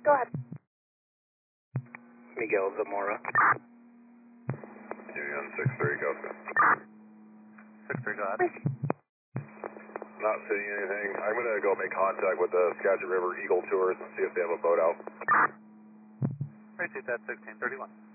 Go ahead. Miguel Zamora. Union 6-3, go. 6-3, go ahead. Not seeing anything. I'm going to go make contact with the Skagit River Eagle Tours and see if they have a boat out. Right, that 1631.